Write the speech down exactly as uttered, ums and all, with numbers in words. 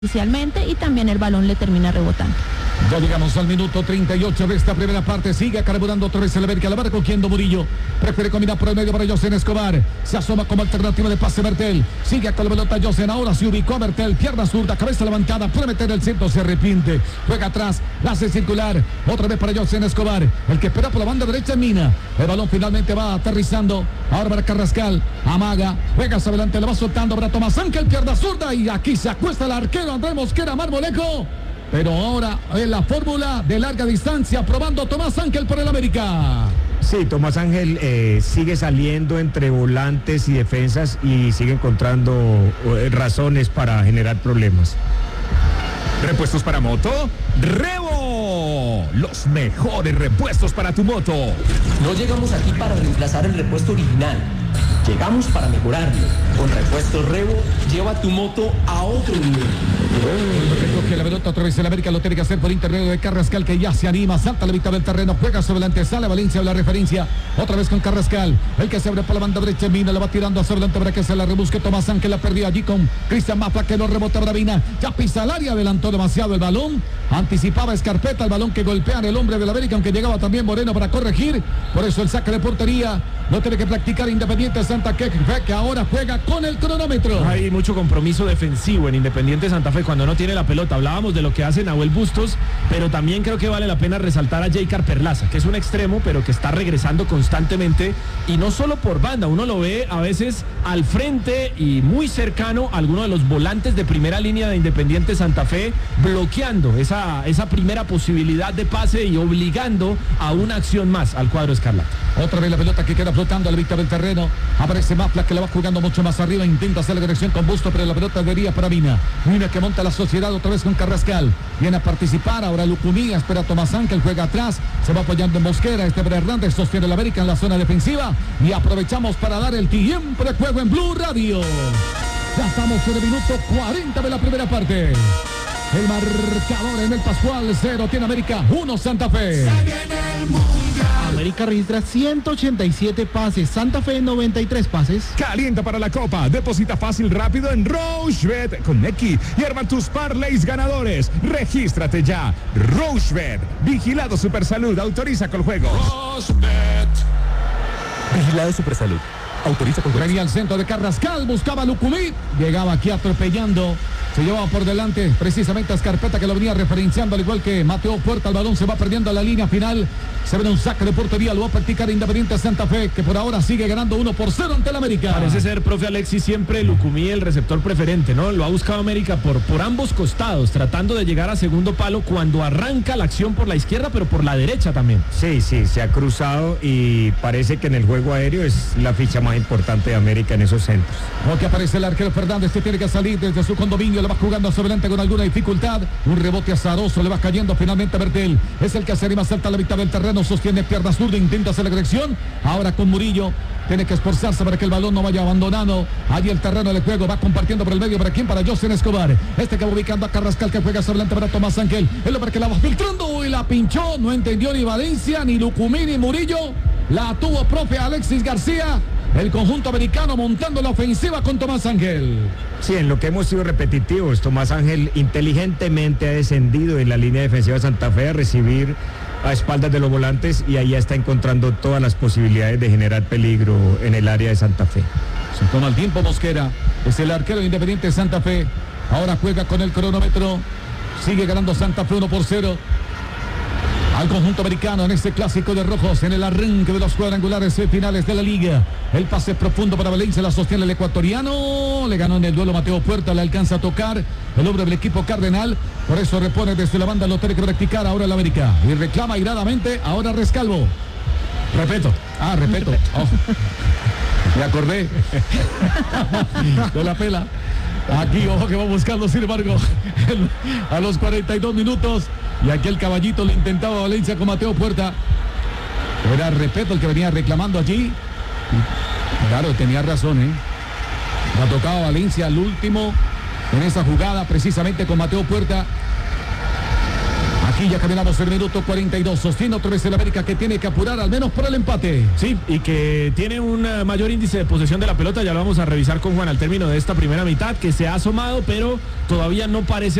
inicialmente y también el balón le termina rebotando. Ya llegamos al minuto treinta y ocho de esta primera parte. Sigue carburando otra vez el América. La va recogiendo Murillo. Prefiere combinar por el medio para José Escobar. Se asoma como alternativa de pase Bertel. Sigue con la pelota José. Ahora se ubicó a Bertel. Pierna zurda, cabeza levantada. Puede meter el centro, se arrepiente. Juega atrás. La hace circular. Otra vez para José Escobar. El que espera por la banda derecha Mina. El balón finalmente va aterrizando. Ahora para Carrascal. Amaga. Juega hacia adelante. Le va soltando para Tomás Ángel. Pierna zurda. Y aquí se acuesta el arquero Andrés Mosquera Marmolejo. Pero ahora en la fórmula de larga distancia, probando Tomás Ángel por el América. Sí, Tomás Ángel eh, sigue saliendo entre volantes y defensas y sigue encontrando eh, razones para generar problemas. ¿Repuestos para moto? ¡Revo! Los mejores repuestos para tu moto. No llegamos aquí para reemplazar el repuesto original. Llegamos para mejorarlo. Con Repuestos Revo, lleva tu moto a otro nivel. Recoge la pelota otra vez el América, lo tiene que hacer por intermedio de Carrascal, que ya se anima, salta a la mitad del terreno, juega sobre la antesala, Valencia la referencia, otra vez con Carrascal, el que se abre por la banda derecha, Mina, la va tirando hacia adelante para que se la rebusque Tomás Ángel, la perdió allí con Cristian Mafla, que lo rebota Bravina, ya pisa el área, adelantó demasiado el balón, anticipaba Escarpeta, el balón que golpea en el hombre del América, aunque llegaba también Moreno para corregir, por eso el saque de portería, lo tiene que practicar Independiente Santa Fe, que ahora juega con el cronómetro. Hay mucho compromiso defensivo en Independiente Santa Fe cuando no tiene la pelota. Hablábamos de lo que hace Nahuel Bustos, pero también creo que vale la pena resaltar a Jeicar Perlaza, que es un extremo, pero que está regresando constantemente, y no solo por banda, uno lo ve a veces al frente y muy cercano a alguno de los volantes de primera línea de Independiente Santa Fe, bloqueando esa, esa primera posibilidad de pase y obligando a una acción más al cuadro escarlata. Otra vez la pelota que queda flotando a la mitad del terreno. Aparece Mafla, que la va jugando mucho más arriba. Intenta hacer la conexión con Busto, pero la pelota debería para Mina. Mina que monta la sociedad otra vez con Carrascal. Viene a participar. Ahora Lucumí. Espera a Tomás Ángel. Juega atrás. Se va apoyando en Mosquera. Esteban Hernández sostiene el América en la zona defensiva. Y aprovechamos para dar el tiempo de juego en Blue Radio. Ya estamos en el minuto cuarenta de la primera parte. El marcador en el Pascual, cero tiene América, uno Santa Fe. América registra ciento ochenta y siete pases, Santa Fe noventa y tres pases. Calienta para la Copa, deposita fácil rápido en Rochebet con Neki y arma tus parlays ganadores. Regístrate ya. Rochebet, vigilado Supersalud, autoriza con juegos. Rochebet. Vigilado Supersalud, autoriza con juegos. Venía al centro de Carrascal, buscaba a Lucumí, llegaba aquí atropellando. Se llevaba por delante precisamente a Escarpeta, que lo venía referenciando, al igual que Mateo Puerta. El balón se va perdiendo a la línea final. Se ve un saque de portería, lo va a practicar Independiente Santa Fe, que por ahora sigue ganando uno por cero ante el América. Parece ser, profe Alexis, siempre Lucumí el receptor preferente, ¿no? Lo ha buscado América por, por ambos costados, tratando de llegar a segundo palo cuando arranca la acción por la izquierda, pero por la derecha también. Sí, sí, se ha cruzado y parece que en el juego aéreo es la ficha más importante de América en esos centros. Porque aparece el arquero Fernández, que tiene que salir desde su condominio, le va jugando hacia adelante con alguna dificultad. Un rebote azaroso, le va cayendo finalmente a Bertel. Es el que se anima, salta a la mitad del terreno, sostiene pierna zurda, intenta hacer la conexión. Ahora con Murillo, tiene que esforzarse para que el balón no vaya abandonado. Allí el terreno del juego va compartiendo por el medio. ¿Para quién? Para José Escobar. Este que va ubicando a Carrascal, que juega hacia adelante para Tomás Ángel. El hombre que la va filtrando y la pinchó. No entendió ni Valencia, ni Lucumí, ni Murillo. La tuvo profe Alexis García. El conjunto americano montando la ofensiva con Tomás Ángel. Sí, en lo que hemos sido repetitivos, Tomás Ángel inteligentemente ha descendido en la línea defensiva de Santa Fe a recibir a espaldas de los volantes y ahí está encontrando todas las posibilidades de generar peligro en el área de Santa Fe. Se toma el tiempo Mosquera, es el arquero Independiente de Santa Fe. Ahora juega con el cronómetro. Sigue ganando Santa Fe uno por cero. Al conjunto americano en este clásico de rojos, en el arranque de los cuadrangulares finales de la liga. El pase profundo para Valencia, la sostiene el ecuatoriano. Le ganó en el duelo Mateo Puerta, le alcanza a tocar el hombre del equipo cardenal. Por eso repone desde la banda, lo tiene que practicar ahora el América. Y reclama airadamente ahora Rescalvo. Repeto. Ah, repeto. Oh. Me acordé de la pela. Aquí, ojo que va buscando, sin embargo, el, a los cuarenta y dos minutos. Y aquí el caballito lo intentaba Valencia con Mateo Puerta. Era Repeto el que venía reclamando allí. Claro, tenía razón, ¿eh? La tocaba Valencia al último en esa jugada, precisamente con Mateo Puerta. Aquí Aquí ya caminamos el minuto cuarenta y dos. Sostiene otra vez el América, que tiene que apurar al menos por el empate. Sí, y que tiene un uh, mayor índice de posesión de la pelota. Ya lo vamos a revisar con Juan al término de esta primera mitad, que se ha asomado, pero todavía no parece